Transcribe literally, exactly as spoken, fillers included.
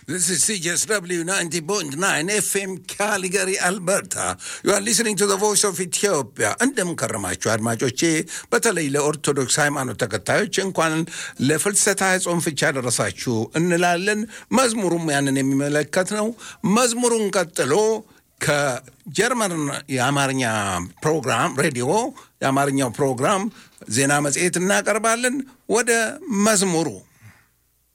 This is C J S W ninety point nine F M Calgary, Alberta. You are listening to the voice of Ethiopia. እንደምን ከረማችሁ አድማጮቼ። በተለይ ለኦርቶዶክስ ሃይማኖት ተከታዮች እንኳን ለፍልሰታ ጾም ፍቻ ደረሳችሁ እንላለን። መዝሙሩም ያንን የሚመለከት ነው። መዝሙሩን ቀጥሎ ከጀርመን የአማርኛ ፕሮግራም ሬዲዮ የአማርኛው ፕሮግራም ዜና መጽሔት እናቀርባለን። ወደ መዝሙሩ